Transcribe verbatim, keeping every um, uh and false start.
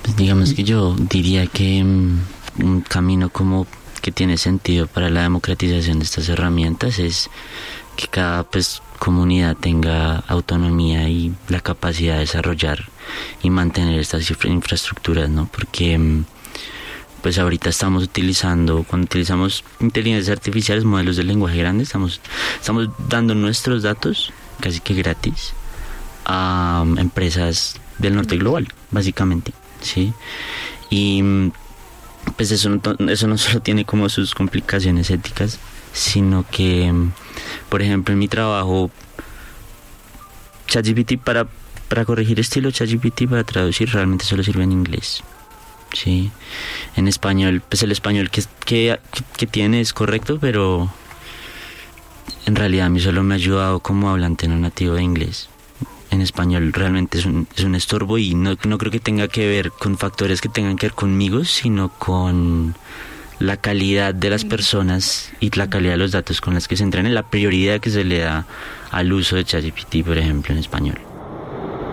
Digamos que yo diría que mm, un camino como que tiene sentido para la democratización de estas herramientas es que cada pues comunidad tenga autonomía y la capacidad de desarrollar y mantener estas infra- infraestructuras, ¿no? Porque mm, pues ahorita estamos utilizando, cuando utilizamos inteligencias artificiales, modelos de lenguaje grande, estamos, estamos dando nuestros datos casi que gratis a um, empresas del norte global, básicamente, ¿sí? Y mm, pues eso no, to- eso no solo tiene como sus complicaciones éticas, sino que, mm, por ejemplo, en mi trabajo, ChatGPT para, para corregir estilo, ChatGPT para traducir realmente solo sirve en inglés. Sí, en español, pues el español que, que, que tiene es correcto, pero en realidad a mí solo me ha ayudado como hablante no nativo de inglés. En español realmente es un, es un estorbo y no, no creo que tenga que ver con factores que tengan que ver conmigo, sino con la calidad de las personas y la calidad de los datos con las que se entrenan, la prioridad que se le da al uso de ChatGPT, por ejemplo, en español.